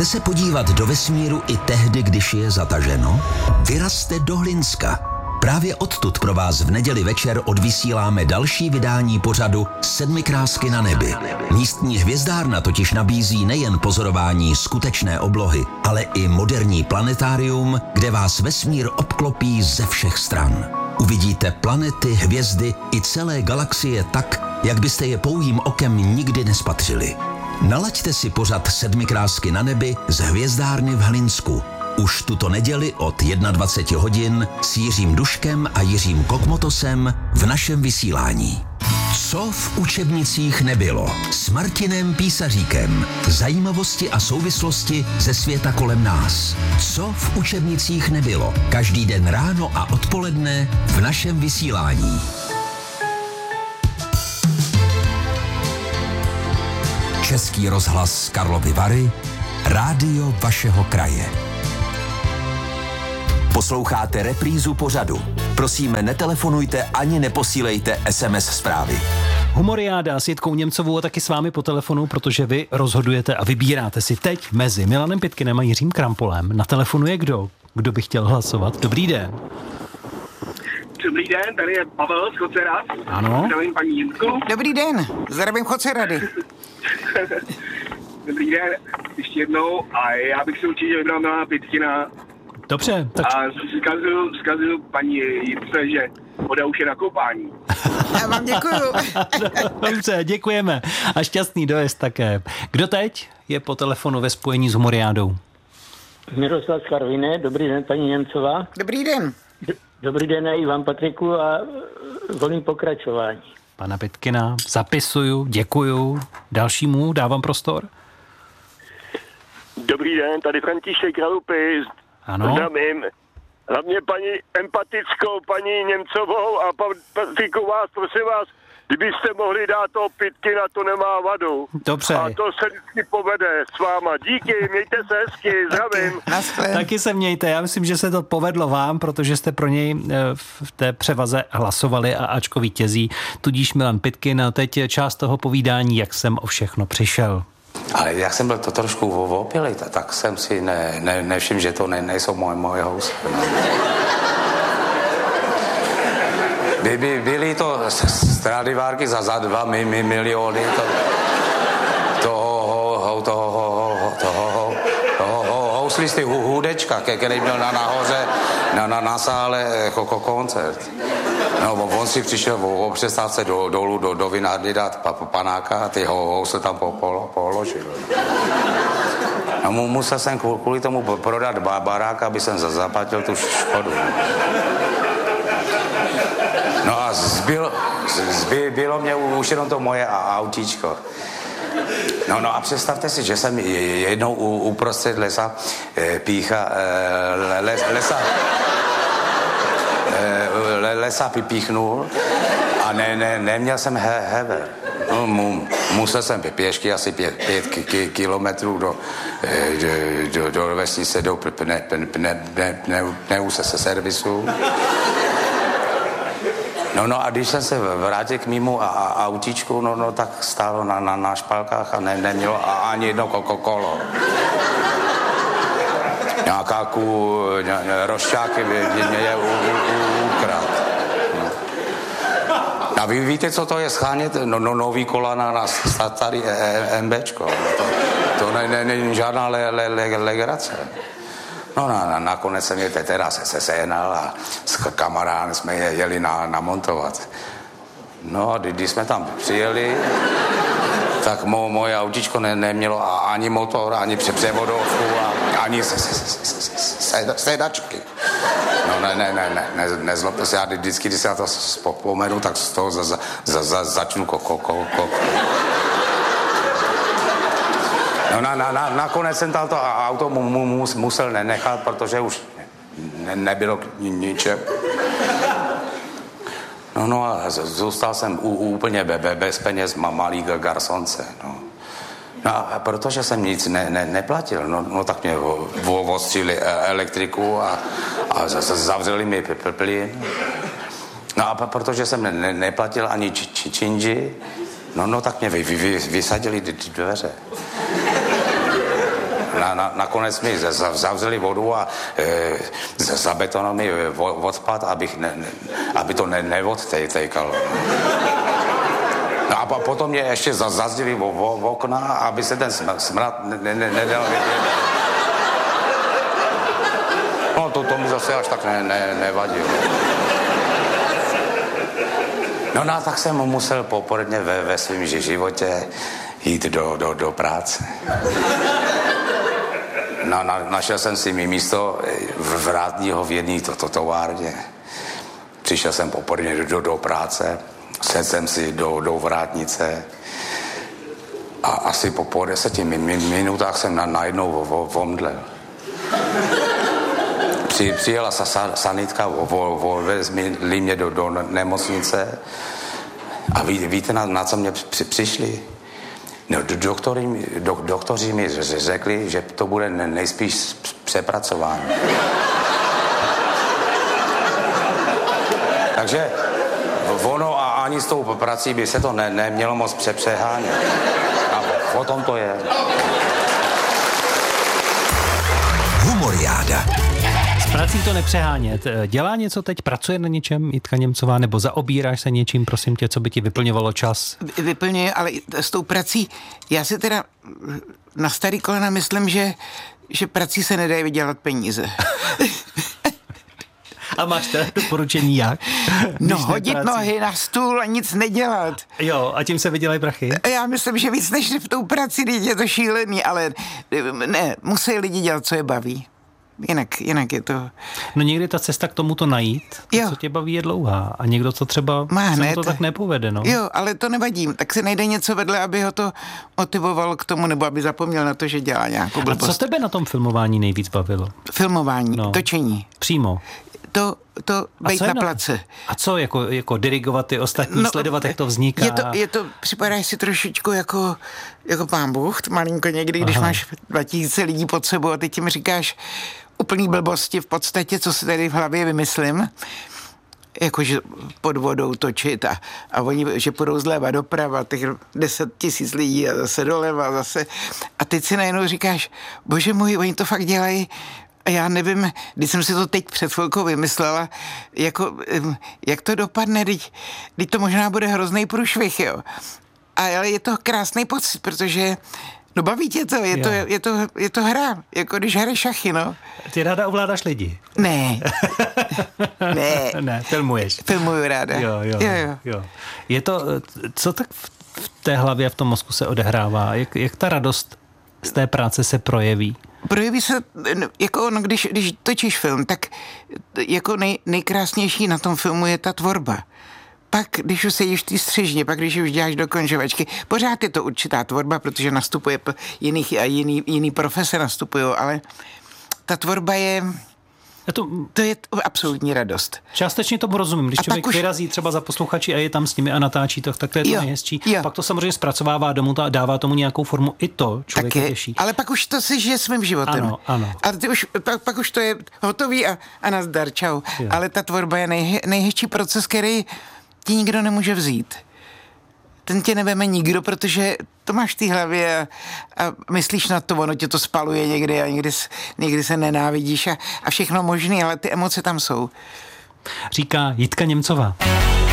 Chcete se podívat do vesmíru i tehdy, když je zataženo? Vyrazte do Hlinska. Právě odtud pro vás v neděli večer odvysíláme další vydání pořadu Sedmikrásky na nebi. Místní hvězdárna totiž nabízí nejen pozorování skutečné oblohy, ale i moderní planetárium, kde vás vesmír obklopí ze všech stran. Uvidíte planety, hvězdy i celé galaxie tak, jak byste je pouhým okem nikdy nespatřili. Nalaďte si pořad Sedmikrásky na nebi z hvězdárny v Hlinsku. Už tuto neděli od 21 hodin s Jiřím Duškem a Jiřím Kokmotosem v našem vysílání. Co v učebnicích nebylo? S Martinem Písaříkem. Zajímavosti a souvislosti ze světa kolem nás. Co v učebnicích nebylo? Každý den ráno a odpoledne v našem vysílání. Český rozhlas Karlovy Vary, rádio vašeho kraje. Posloucháte reprízu pořadu. Prosíme, netelefonujte ani neposílejte SMS zprávy. Humoriáda s Jitkou Němcovou a taky s vámi po telefonu, protože vy rozhodujete a vybíráte si teď mezi Milanem Pitkinem a Jiřím Krampolem. Na telefonu je kdo? Kdo by chtěl hlasovat? Dobrý den. Dobrý den, tady je Pavel z Chocerad. Ano. Zdravím paní Jitku. Dobrý den, zdravím Chocerady. Dobrý den, ještě jednou. A já bych si určitě vybral Milana Pitkina. Dobře, tak... A zkazil paní Jitce, že voda už je na koupání. Já vám děkuju. Dobře, děkujeme. A šťastný dojezd také. Kdo teď je po telefonu ve spojení s Humoriádou? Miroslav z Karviné, dobrý den, paní Němcová. Dobrý den. Dobrý den i vám, Patriku, a volím pokračování. Pana Pitkina zapisuju, děkuju. Dalšímu dávám prostor. Dobrý den, tady František Kralupy. Ano. Zdravím. Hlavně paní empatickou, paní Němcovou a Patriku vás, prosím vás, kdybyste mohli dát toho Pitkina, to nemá vadu. Dobře. A to se vždycky povede s váma. Díky, mějte se hezky, zdravím. Taky se mějte. Já myslím, že se to povedlo vám, protože jste pro něj v té převaze hlasovali a Ačko vítězí. Tudíž Milan Pitkin. A teď je část toho povídání, jak jsem o všechno přišel. Ale jak jsem byl to trošku opilý, tak jsem si nevšiml, že to nejsou moje housy. Byly to Stradivárky za 2 miliony toho houslisty Hudečka, který byl nahoře na sále koncert. No, on si přišel o přestávce dolů do vinárny dát panáka a ty housle tam položil. No, musel jsem kvůli tomu prodat barák, aby jsem zaplatil tu škodu. No a zbylo mě už jenom to moje autíčko. No a představte si, že jsem jednou uprostřed lesa lesa píchnul a neměl jsem hever. No, musel jsem pěšky asi 5 kilometrů do vesnice, do pneu se servisu. No a když jsem se vrátil k mému autíčku, no tak stálo na špalkách a nemělo ani jedno kolo. Nějaká rošťáky mě je ukrát. A vy víte, co to je schánět nový kola na starý MBčko. To není žádná legrace. No nakonec jsem je teda sehnal a s kamarádem jsme je jeli namontovat. No a když jsme tam přijeli, tak moje autíčko nemělo ani motor, ani převodovku, ani sedačky. No nezlobte se, já vždycky, když se na to vzpomenu, tak z toho začnu No nakonec jsem tam to auto musel nenechat, protože už nebylo k ničem. No a zůstal jsem úplně bez peněz, malý garsonce, no. No a protože jsem nic neplatil, no tak mě ostřili elektriku a zavřeli mi plyn. No a protože jsem neplatil ani činži, no tak mě vysadili dveře. Nakonec mi zavřeli vodu a zabetonovali mi odpad, aby to neodtejkalo. No a potom mě ještě zazdili v okna, aby se ten smrad nedal vidět. No to mi zase až tak nevadilo. No a tak jsem musel poporodně ve svém životě jít do práce. Našel jsem si místo vrátního v jedné továrně. Přišel jsem poporodně do práce, sedl jsem si do vrátnice a asi po 10 minutách jsem najednou omdlel. Přijela sanitka, vezli mě do nemocnice a víte, na co mě přišli? No, doktoři mi řekli, že to bude nejspíš přepracování. Takže ono a ani s tou prací by se to nemělo moc přehánět. A o tom to je. Humoriáda. S prací to nepřehánět. Dělá něco teď? Pracuje na něčem Jitka Němcová? Nebo zaobíráš se něčím, prosím tě, co by ti vyplňovalo čas? Vyplňuje, ale s tou prací, já si teda na starý kolena myslím, že prací se nedají vydělat peníze. A máš teda doporučení jak? No, hodit nohy na stůl a nic nedělat. Jo, a tím se vydělají prachy? Já myslím, že víc než v tou prací je to šílený, ale ne, musí lidi dělat, co je baví. Jinak je to... No někdy ta cesta k tomuto najít, to, co tě baví, je dlouhá. A někdo to třeba se mu to tak nepovede, no. Jo, ale to nevadí. Tak se najde něco vedle, aby ho to motivovalo k tomu, nebo aby zapomněl na to, že dělá nějakou blbost. A co tebe na tom filmování nejvíc bavilo? Filmování, točení. Přímo. To bejt na place. A co, jako dirigovat ty ostatní, sledovat, jak to vzniká? Připadáš si trošičku jako pán Bůh, malinko někdy, když máš 2000 lidí pod sebou a teď ti mi říkáš úplný blbosti v podstatě, co si tady v hlavě vymyslím, jakože pod vodou točit a oni, že půjdou zleva doprava, těch 10 000 lidí a zase doleva, zase. A teď si najednou říkáš, bože můj, oni to fakt dělají. A já nevím, když jsem si to teď před chvilkou vymyslela, jak to dopadne, teď to možná bude hrozný průšvih, jo. Ale je to krásný pocit, protože no baví tě to, je to hra, jako když hraješ šachy, no. Ty ráda ovládáš lidi? Ne. Ne, filmuješ. Filmuju ráda. Jo. Je to, co tak v té hlavě, v tom mozku se odehrává? Jak ta radost z té práce se projeví? Projeví se, jako když točíš film, tak jako nejkrásnější na tom filmu je ta tvorba. Pak, když už sedíš v té střižně, pak, když už děláš dokončovačky, pořád je to určitá tvorba, protože nastupuje jiný profese nastupují, ale ta tvorba to je absolutní radost. Částečně tomu rozumím. Když člověk vyrazí třeba za posluchači a je tam s nimi a natáčí to, tak to je to nejhezčí. Pak to samozřejmě zpracovává domů a dává tomu nějakou formu. I to člověk těší. Ale pak už to si žije svým životem. Ano. Ale pak už to je hotový a nazdar, čau. Jo. Ale ta tvorba je nejhezčí proces, který ti nikdo nemůže vzít. Ten tě neveme nikdo, protože to máš v té hlavě a myslíš na to, ono tě to spaluje někdy a někdy se nenávidíš a všechno možný, ale ty emoce tam jsou. Říká Jitka Němcová.